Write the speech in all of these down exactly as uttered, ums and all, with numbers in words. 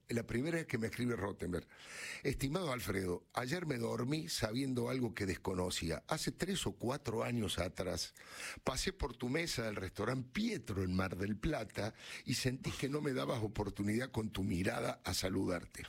la primera vez que me escribe Rottenberg. Estimado Alfredo, ayer me dormí sabiendo algo que desconocía. Hace tres o cuatro años atrás pasé por tu mesa del restaurante Pietro en Mar del Plata y sentí que no me dabas oportunidad con tu mirada a saludarte.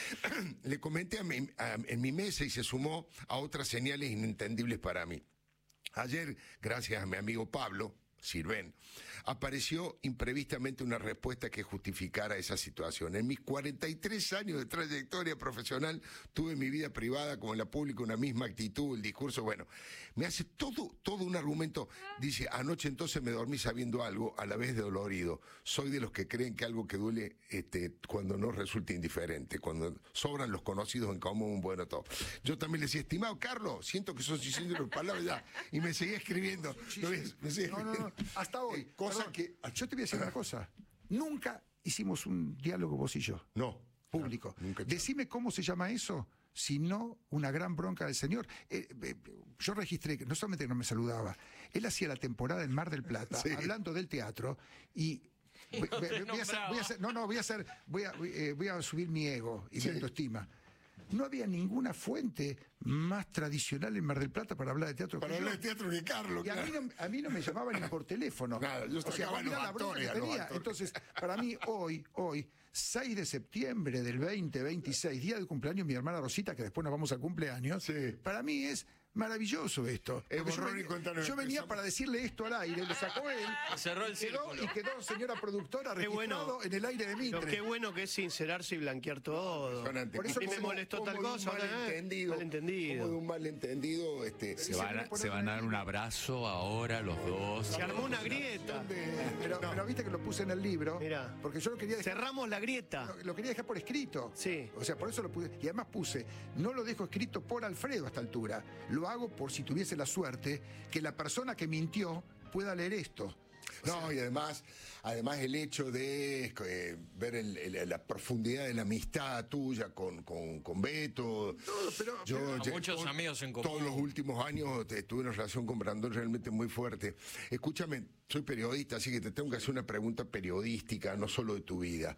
Le comenté a mi, a, en mi mesa y se sumó a otras señales inentendibles para mí. Ayer, gracias a mi amigo Pablo Sirven, apareció imprevistamente una respuesta que justificara esa situación. En mis cuarenta y tres años de trayectoria profesional tuve en mi vida privada como en la pública una misma actitud, el discurso, bueno, me hace todo, todo un argumento. Dice, anoche entonces me dormí sabiendo algo, a la vez dolorido. Soy de los que creen que algo que duele este, cuando no resulta indiferente, cuando sobran los conocidos en común, bueno, todo. Yo también le decía, estimado Carlos, siento que sos diciendo las palabras ya, y me seguía escribiendo. Sí, sí, sí. Me seguía no, no, no. Hasta hoy. Eh, cosa Perdón, que... Yo te voy a decir una cosa. Nunca hicimos un diálogo vos y yo. No. Público. No, nunca. Decime cómo se llama eso, si no una gran bronca del señor. Eh, eh, yo registré que no solamente que no me saludaba, él hacía la temporada en Mar del Plata, sí, hablando del teatro, y... Y no, voy, voy a hacer, voy a hacer, no, no, voy a hacer, voy a, eh, voy a subir mi ego y sí, mi autoestima. No había ninguna fuente más tradicional en Mar del Plata para hablar de teatro. Para hablar de teatro que Carlos. Y a, claro. mí no, a mí no me llamaban ni por teléfono. Nada, yo o sea, mira la bronca que tenía. Entonces, para mí hoy, hoy, seis de septiembre del veinte veintiséis, día de cumpleaños de mi hermana Rosita, que después nos vamos al cumpleaños, sí, para mí es maravilloso esto. Es yo venía, y yo venía para decirle esto al aire, lo sacó él, cerró el quedó, y quedó señora productora qué registrado bueno, en el aire de Mitre. Qué bueno que es sincerarse y blanquear todo. Por eso y me como, molestó tal como cosa. De un malentendido, malentendido. Como de un malentendido. Este, se, van a, se van a dar un abrazo ahora los dos. Se armó una grieta. Pero, no. pero viste que lo puse en el libro. Mirá. Porque yo lo quería dejar. Cerramos la grieta. Lo, lo quería dejar por escrito. Sí. O sea, por eso lo puse. Y además puse, no lo dejo escrito por Alfredo a esta altura. Lo hago por si tuviese la suerte que la persona que mintió pueda leer esto. O no, sea, y además, además el hecho de eh, ver el, el, la profundidad de la amistad tuya con, con, con Beto. No, pero, yo, pero, yo muchos todo, amigos en común. Todos los últimos años tuve una relación con Brandon realmente muy fuerte. Escúchame, soy periodista, así que te tengo que hacer una pregunta periodística, no solo de tu vida.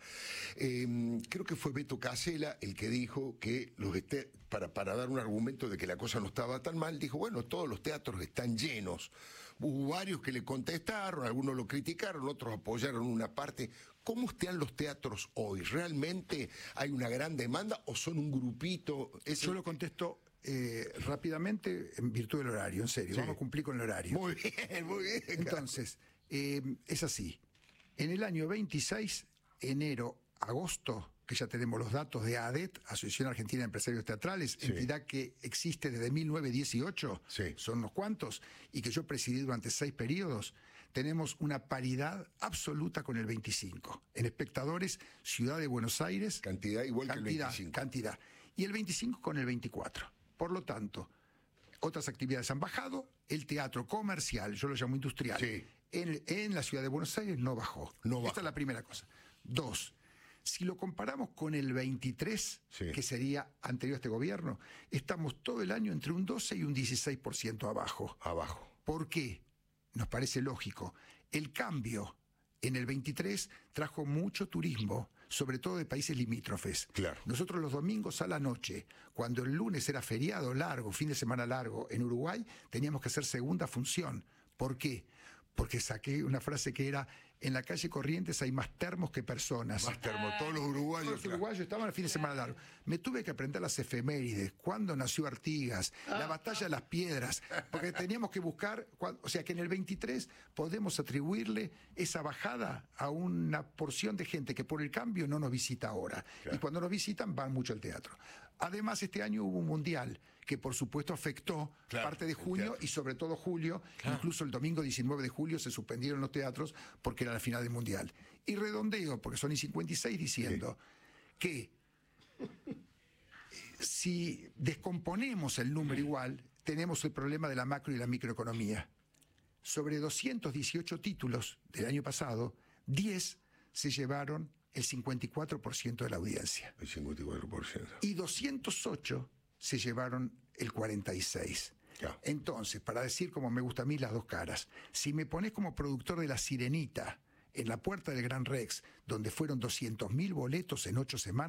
Eh, creo que fue Beto Casella el que dijo que los este, para, para dar un argumento de que la cosa no estaba tan mal, dijo, bueno, todos los teatros están llenos. Hubo varios que le contestaron, algunos lo criticaron, otros apoyaron una parte. ¿Cómo están los teatros hoy? ¿Realmente hay una gran demanda o son un grupito? ¿Es Yo el... lo contesto eh, rápidamente en virtud del horario, en serio. Sí. Vamos a cumplir con el horario. Muy bien, muy bien. Entonces, eh, es así. En el año veintiséis, enero, agosto, que ya tenemos los datos de A D E T, Asociación Argentina de Empresarios Teatrales, sí, entidad que existe desde mil novecientos dieciocho, sí, son unos cuantos, y que yo presidí durante seis periodos, tenemos una paridad absoluta con el veinticinco. En espectadores, Ciudad de Buenos Aires... Cantidad igual cantidad, que el veinticinco. Cantidad. Y el veinticinco con el veinticuatro. Por lo tanto, otras actividades han bajado, el teatro comercial, yo lo llamo industrial, sí, en, en la Ciudad de Buenos Aires no bajó. No bajó. Esta es la primera cosa. Dos, si lo comparamos con el veintitrés, sí, que sería anterior a este gobierno, estamos todo el año entre un doce y un dieciséis por ciento abajo. Abajo. ¿Por qué? Nos parece lógico. El cambio en el veintitrés trajo mucho turismo, sobre todo de países limítrofes. Claro. Nosotros los domingos a la noche, cuando el lunes era feriado largo, fin de semana largo, en Uruguay, teníamos que hacer segunda función. ¿Por qué? Porque saqué una frase que era, en la calle Corrientes hay más termos que personas. Más termos, todos los uruguayos. Todos los uruguayos claro, estaban el fin de semana largo. Me tuve que aprender las efemérides, cuándo nació Artigas, la batalla de las piedras, porque teníamos que buscar, o sea que en el veintitrés podemos atribuirle esa bajada a una porción de gente que por el cambio no nos visita ahora. Claro. Y cuando nos visitan van mucho al teatro. Además, este año hubo un mundial que por supuesto afectó claro, parte de junio y sobre todo julio, claro, incluso el domingo diecinueve de julio se suspendieron los teatros porque era la final del mundial. Y redondeo, porque son y cincuenta y seis, diciendo sí, que si descomponemos el número igual, tenemos el problema de la macro y la microeconomía. Sobre doscientos dieciocho títulos del año pasado, diez se llevaron el cincuenta y cuatro por ciento de la audiencia. El cincuenta y cuatro por ciento. Y doscientos ocho se llevaron el cuarenta y seis por ciento. Ya. Entonces, para decir como me gusta a mí las dos caras, si me pones como productor de La Sirenita en la puerta del Gran Rex, donde fueron doscientos mil boletos en ocho semanas,